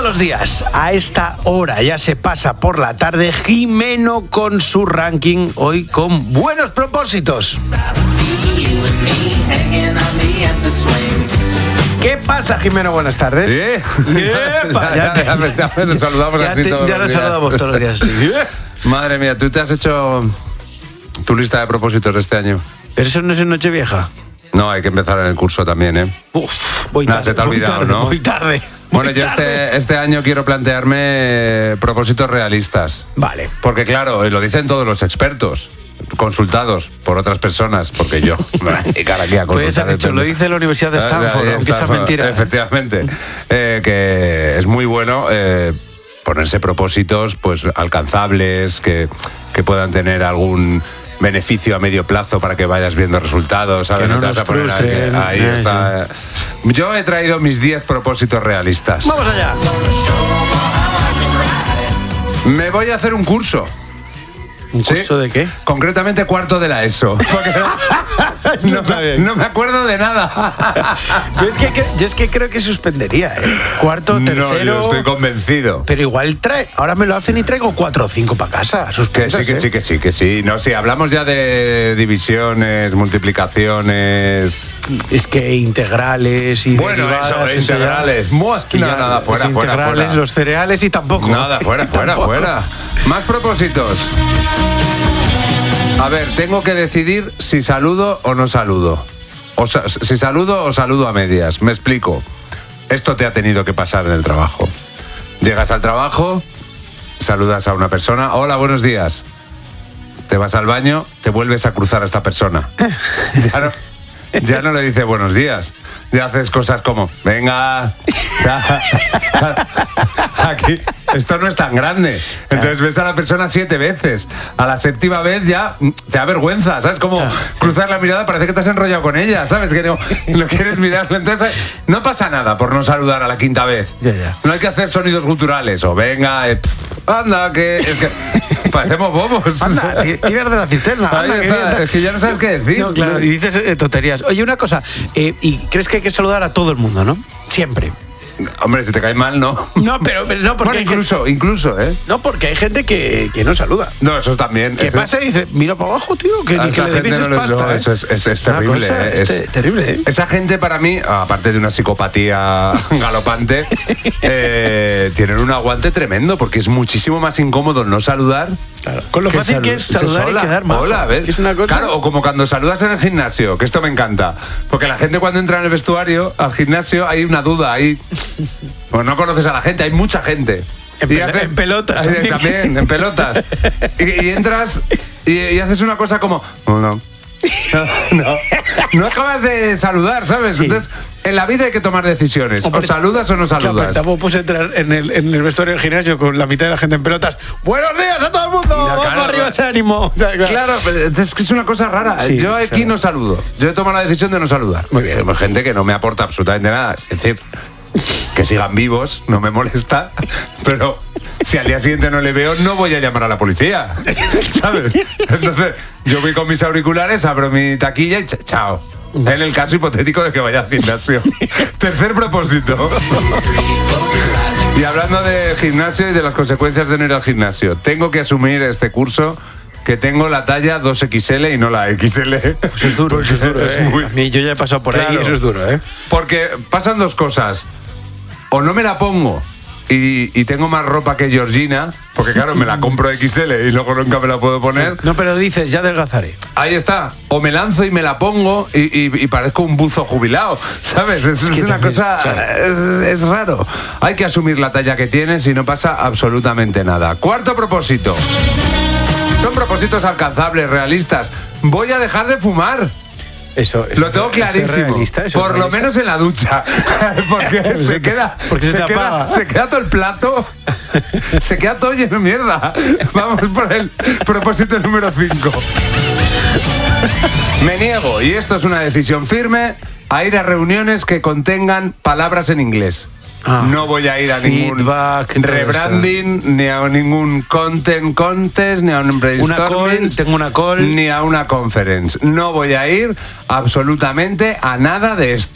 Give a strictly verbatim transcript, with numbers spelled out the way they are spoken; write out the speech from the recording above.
los días, a esta hora ya se pasa por la tarde Jimeno con su ranking, hoy con buenos propósitos. ¿Qué pasa, Jimeno? Buenas tardes. ¿Eh? Yepa, ya, te, ya, ya, ya nos saludamos ya así te, todos ya los nos días. saludamos todos los días. Sí. Madre mía, ¿tú te has hecho tu lista de propósitos de este año? Pero eso no es en Nochevieja. No, hay que empezar en el curso también, ¿eh? Uf, voy Nada, tarde. se te ha voy olvidado, tarde, ¿no? Voy tarde. Bueno, voy yo tarde. este, este año quiero plantearme eh, propósitos realistas. Vale. Porque claro, y lo dicen todos los expertos, consultados por otras personas, porque yo me voy a dedicar aquí a Pues consultar. has dicho, lo dice la Universidad de Stanford, Ah, aunque sea Stanford, mentira. Efectivamente. Eh, que es muy bueno eh, ponerse propósitos pues alcanzables, que, que puedan tener algún beneficio a medio plazo para que vayas viendo resultados, ¿sabes? Que no te vas nos a poner frustren. ahí, ahí Eh, está. Yo he traído mis diez propósitos realistas. Vamos allá. Me voy a hacer un curso. ¿Un ¿Sí? curso de qué? Concretamente cuarto de la ESO. Porque no, Está me, bien. no me acuerdo de nada. Yo es que, que- yo es que creo que suspendería, ¿eh? Cuarto, tercero. No, yo estoy convencido. Pero igual trae. Ahora me lo hacen y traigo cuatro o cinco para casa. Que Suspensas, sí, que ¿eh? sí, que sí, que sí. No, si hablamos ya de divisiones, multiplicaciones. Es que integrales y. Bueno, derivadas, eso, ya- integrales. Mua, Es que no, ya nada, fuera, los fuera, integrales, fuera. los cereales y tampoco. Nada, fuera, Y fuera, tampoco. fuera. Más propósitos. A ver, tengo que decidir si saludo o no saludo. O sa- si saludo o saludo a medias. Me explico. Esto te ha tenido que pasar en el trabajo. Llegas al trabajo, saludas a una persona. Hola, buenos días. Te vas al baño, te vuelves a cruzar a esta persona. Ya no, ya no le dices buenos días. Ya haces cosas como, venga. Aquí, esto no es tan grande. Entonces ves a la persona siete veces. A la séptima vez ya te da vergüenza, ¿sabes? Como cruzar la mirada, parece que te has enrollado con ella, ¿sabes? Que no, no quieres mirarlo. Entonces no pasa nada por no saludar a la quinta vez. Ya, ya. No hay que hacer sonidos guturales o venga, eh, pff, anda, que, es que parecemos bobos. Anda, ti- tiras de la cisterna. Ahí anda, está, que- es que ya no sabes qué decir. No, claro, y dices eh, tonterías. Oye, una cosa, eh, ¿y crees que hay que saludar a todo el mundo, no? Siempre. Hombre, si te cae mal, no. No, pero, pero no, porque Bueno, hay incluso, gente, incluso, ¿eh? no, porque hay gente que, que no saluda. No, eso también. Que eso- pasa y dice, mira para abajo, tío, que a ni que esa le gente debieses no le- pasta. no, ¿eh? eso es, es- es Una terrible. cosa, ¿eh? es Es- te- terrible, ¿eh? Esa gente para mí, aparte de una psicopatía galopante, eh, tienen un aguante tremendo porque es muchísimo más incómodo no saludar. Claro, con lo fácil salu- que es dices, saludar hola, y quedar mal. Hola, ¿ves? Es que es una cosa... Claro, o como cuando saludas en el gimnasio, que esto me encanta. Porque la gente cuando entra en el vestuario, al gimnasio, hay una duda, hay... Pues no conoces a la gente, hay mucha gente. En Y pelo- en pelotas Eh, también. También, en pelotas. Y, y entras y, y haces una cosa como... No, no. No, no. No acabas de saludar, ¿sabes? Sí. Entonces, en la vida hay que tomar decisiones. Hombre, o saludas o no Claro, pero saludas. tampoco puedes entrar en el, en el vestuario del gimnasio con la mitad de la gente en pelotas. ¡Buenos días a todo el mundo! Ya, ¡Vamos claro, arriba claro. ese ánimo! Claro, pero es que es una cosa rara. Sí, Yo aquí claro. no saludo. Yo he tomado la decisión de no saludar. Muy bien. Hay gente que no me aporta absolutamente nada. Es decir, que sigan vivos, no me molesta. Pero si al día siguiente no le veo, no voy a llamar a la policía. ¿Sabes? Entonces, yo voy con mis auriculares, abro mi taquilla y ch- chao. En el caso hipotético de que vaya al gimnasio. Tercer propósito. Y hablando de gimnasio y de las consecuencias de no ir al gimnasio, tengo que asumir este curso que tengo la talla dos equis ele y no la equis ele. Eso es duro, eso es duro. Es ¿eh? muy- A mí yo ya he pasado por ahí y Claro. eso es duro, ¿eh? Porque pasan dos cosas. O no me la pongo y, y tengo más ropa que Georgina, porque claro, me la compro equis ele y luego nunca me la puedo poner. No, pero dices, ya adelgazaré. Ahí está. O me lanzo y me la pongo y, y- y parezco un buzo jubilado, ¿sabes? Es, es que una también, cosa... claro. Es, es raro. Hay que asumir la talla que tienes y no pasa absolutamente nada. Cuarto propósito. Son propósitos alcanzables, realistas. Voy a dejar de fumar. Eso, eso Lo tengo eso es clarísimo. realista, eso es Por lo realista. menos en la ducha. Porque se queda. Porque se te queda, apaga. se queda todo el plato. Se queda todo lleno de mierda. Vamos por el propósito número cinco. Me niego, y esto es una decisión firme, a ir a reuniones que contengan palabras en inglés. Ah, no voy a ir a ningún feedback, todo rebranding, ni a ningún content contest, ni a un brainstorming, call, tengo una call. ni a una conference. No voy a ir absolutamente a nada de esto.